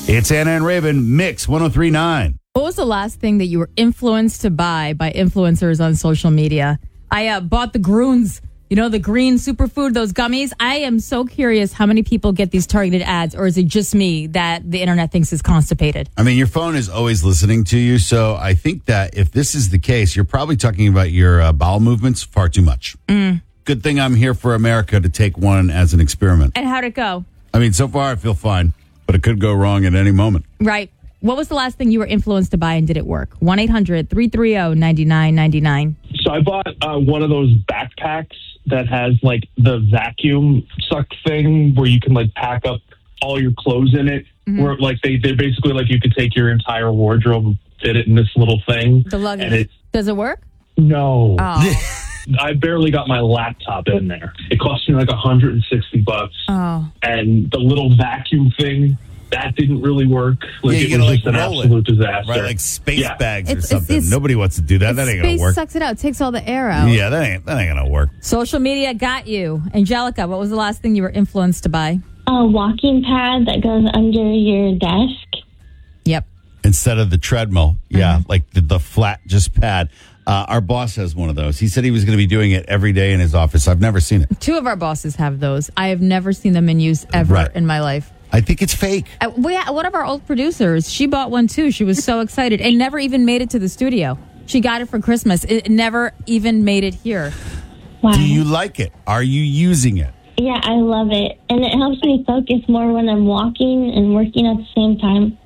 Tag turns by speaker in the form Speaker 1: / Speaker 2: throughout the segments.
Speaker 1: It's Anna and Raven, Mix 103.9.
Speaker 2: What was the last thing that you were influenced to buy by influencers on social media? I bought the Groons, the green superfood, those gummies. I am so curious how many people get these targeted ads, or is it just me that the internet thinks is constipated?
Speaker 1: I mean, your phone is always listening to you, so I think that if this is the case, you're probably talking about your bowel movements far too much. Good thing I'm here for America to take one as an experiment.
Speaker 2: And how'd it go?
Speaker 1: I mean, so far I feel fine, but it could go wrong at any moment.
Speaker 2: Right. What was the last thing you were influenced to buy and did it work? 1-800-330-9999.
Speaker 3: So I bought one of those backpacks that has like the vacuum suck thing where you can like pack up all your clothes in it.
Speaker 2: Mm-hmm.
Speaker 3: Where like they're basically like you could take your entire wardrobe and fit it in this little thing.
Speaker 2: The luggage. Does it work?
Speaker 3: No.
Speaker 2: Oh.
Speaker 3: I barely got my laptop in there. It cost me like $160.
Speaker 2: Oh.
Speaker 3: And the little vacuum thing, that didn't really work. Like,
Speaker 1: you
Speaker 3: it
Speaker 1: gotta
Speaker 3: was
Speaker 1: like
Speaker 3: just an
Speaker 1: roll
Speaker 3: absolute
Speaker 1: it,
Speaker 3: disaster.
Speaker 1: right? Like space bags or
Speaker 2: It's-
Speaker 1: something. Nobody wants to do that. That ain't gonna
Speaker 2: Space
Speaker 1: work.
Speaker 2: sucks it out. It takes all the air out.
Speaker 1: Yeah, that ain't gonna work.
Speaker 2: Social media got you. Angelica, what was the last thing you were influenced to buy?
Speaker 4: A walking pad that goes under your desk.
Speaker 2: Yep.
Speaker 1: Instead of the treadmill, like the flat just pad. Our boss has one of those. He said he was going to be doing it every day in his office. I've never seen it.
Speaker 2: 2 of our bosses have those. I have never seen them in use ever in my life.
Speaker 1: I think it's fake.
Speaker 2: One of our old producers, she bought one too. She was so excited. It never even made it to the studio. She got it for Christmas. It never even made it here.
Speaker 4: Wow.
Speaker 1: Do you like it? Are you using it?
Speaker 4: Yeah, I love it. And it helps me focus more when I'm walking and working at the same time.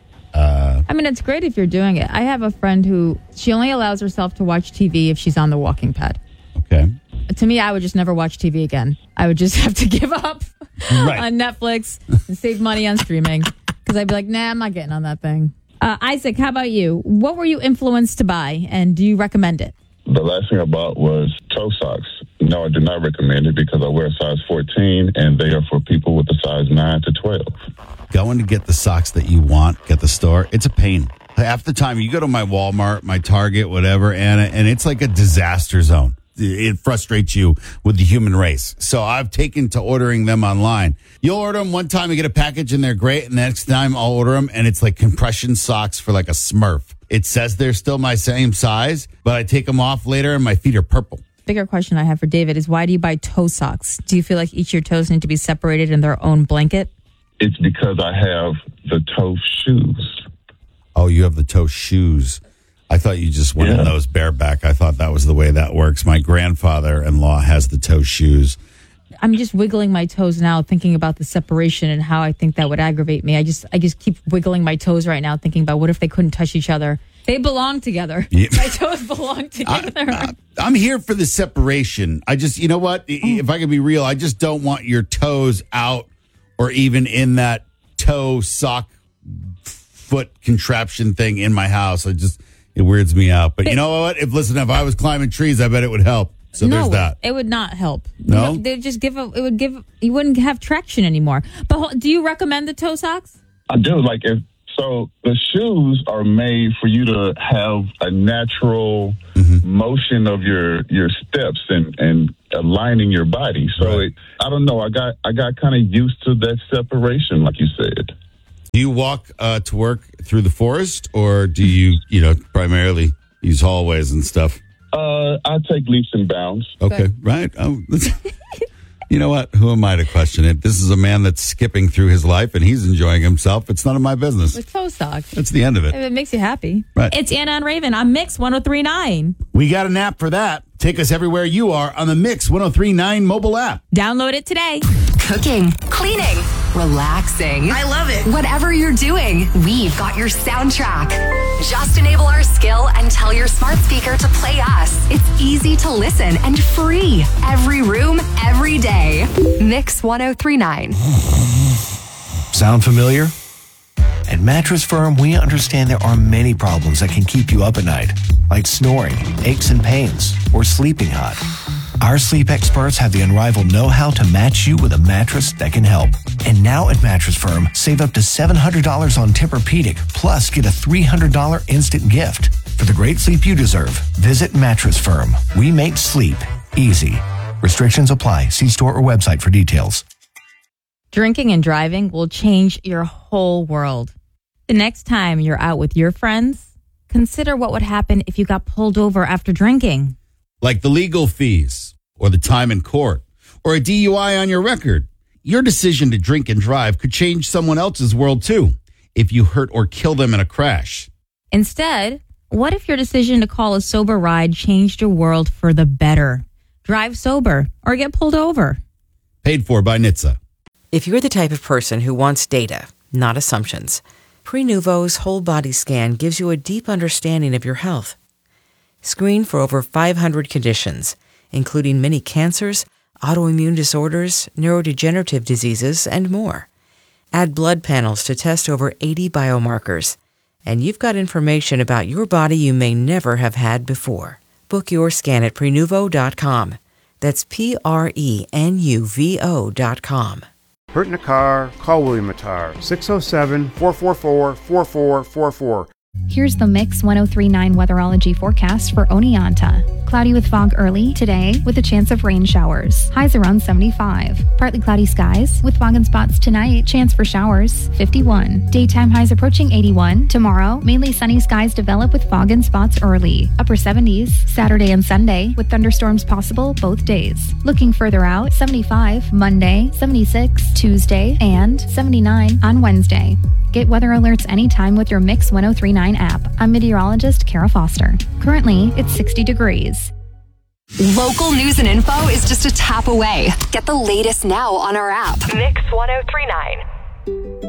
Speaker 2: I mean, it's great if you're doing it. I have a friend who, she only allows herself to watch TV if she's on the walking pad.
Speaker 1: Okay.
Speaker 2: To me, I would just never watch TV again. I would just have to give up on Netflix and save money on streaming. Because I'd be like, nah, I'm not getting on that thing. Isaac, how about you? What were you influenced to buy, and do you recommend it?
Speaker 5: The last thing I bought was toe socks. No, I do not recommend it because I wear a size 14, and they are for people with a size 9 to 12.
Speaker 1: Going to get the socks that you want at the store, it's a pain. Half the time you go to my Walmart, my Target, whatever, and it's like a disaster zone. It frustrates you with the human race. So I've taken to ordering them online. You'll order them one time, you get a package and they're great. And the next time I'll order them and it's like compression socks for like a Smurf. It says they're still my same size, but I take them off later and my feet are purple.
Speaker 2: Bigger question I have for David is, why do you buy toe socks? Do you feel like each of your toes need to be separated in their own blanket?
Speaker 5: It's because I have the toe shoes.
Speaker 1: Oh, you have the toe shoes. I thought you just went in those bareback. I thought that was the way that works. My grandfather-in-law has the toe shoes.
Speaker 2: I'm just wiggling my toes now, thinking about the separation and how I think that would aggravate me. I just keep wiggling my toes right now, thinking about what if they couldn't touch each other. They belong together. Yeah. My toes belong together.
Speaker 1: I'm here for the separation. I just, you know what? If I can be real, I just don't want your toes out or even in that toe sock foot contraption thing in my house. It weirds me out. But you know what? If I was climbing trees, I bet it would help. So there's that.
Speaker 2: It would not help.
Speaker 1: No?
Speaker 2: They'd just you wouldn't have traction anymore. But do you recommend the toe socks?
Speaker 5: I do. So the shoes are made for you to have a natural motion of your steps and aligning your body. So I don't know. I got kind of used to that separation, like you said.
Speaker 1: Do you walk to work through the forest, or do you, primarily use hallways and stuff?
Speaker 5: I take leaps and bounds.
Speaker 1: Okay, right. You know what? Who am I to question it? This is a man that's skipping through his life, and he's enjoying himself. It's none of my business.
Speaker 2: With toe socks.
Speaker 1: That's the end of it.
Speaker 2: If it makes you happy.
Speaker 1: Right.
Speaker 2: It's Anna and Raven on Mix 103.9.
Speaker 1: We got an app for that. Take us everywhere you are on the Mix 103.9 mobile app.
Speaker 2: Download it today.
Speaker 6: Cooking, cleaning, relaxing.
Speaker 7: I love it.
Speaker 6: Whatever you're doing, we've got your soundtrack. Just enable our skill and tell your smart speaker to play us. It's easy to listen and free. Every room, every day. Mix 103.9.
Speaker 8: Sound familiar? At Mattress Firm, we understand there are many problems that can keep you up at night, like snoring, aches and pains, or sleeping hot. Our sleep experts have the unrivaled know-how to match you with a mattress that can help. And now at Mattress Firm, save up to $700 on Tempur-Pedic, plus get a $300 instant gift. For the great sleep you deserve, visit Mattress Firm. We make sleep easy. Restrictions apply. See store or website for details.
Speaker 2: Drinking and driving will change your whole world. The next time you're out with your friends, consider what would happen if you got pulled over after drinking.
Speaker 1: Like the legal fees, or the time in court, or a DUI on your record. Your decision to drink and drive could change someone else's world too, if you hurt or kill them in a crash.
Speaker 2: Instead, what if your decision to call a sober ride changed your world for the better? Drive sober or get pulled over.
Speaker 1: Paid for by NHTSA.
Speaker 7: If you're the type of person who wants data, not assumptions, Prenuvo's whole body scan gives you a deep understanding of your health. Screen for over 500 conditions, including many cancers, autoimmune disorders, neurodegenerative diseases, and more. Add blood panels to test over 80 biomarkers, and you've got information about your body you may never have had before. Book your scan at Prenuvo.com. That's Prenuvo.com.
Speaker 9: Hurt in a car? Call William Attar, 607-444-4444.
Speaker 10: Here's the Mix 1039 weatherology forecast for Oneonta. Cloudy with fog early today with a chance of rain showers. Highs around 75. Partly cloudy skies with fog and spots tonight. Chance for showers 51. Daytime highs approaching 81. Tomorrow, mainly sunny skies develop with fog and spots early. Upper 70s Saturday and Sunday with thunderstorms possible both days. Looking further out, 75 Monday, 76 Tuesday, and 79 on Wednesday. Get weather alerts anytime with your Mix 1039 app. I'm meteorologist Kara Foster. Currently, it's 60 degrees.
Speaker 6: Local news and info is just a tap away. Get the latest now on our app.
Speaker 11: Mix 1039.